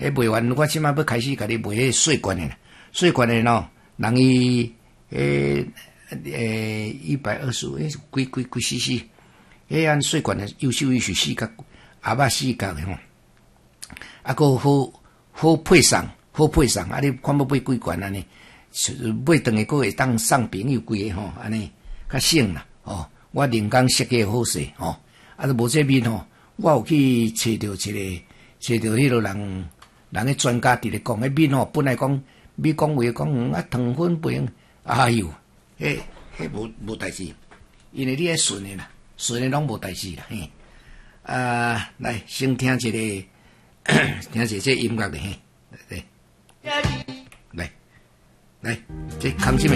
迄卖完，我即摆要开始甲你卖迄细罐的啦，细罐的喏，人伊125，几 cc， 迄按细罐的优秀伊是4角，鸭肉4角的吼，啊个好配送，啊你看要买几罐安尼，买顿个个会当送朋友几个吼，安尼较省啦，哦，我人工设计好势吼，啊都无这面吼，我有去找到迄个人个专家伫咧讲，迄面吼本来讲咪讲话讲啊糖分不用，哎呦，迄无代志，因为你迄顺的啦，顺的拢无代志啦，嘿，来先听一个，听一个这音乐咧，嘿，来，这康什么？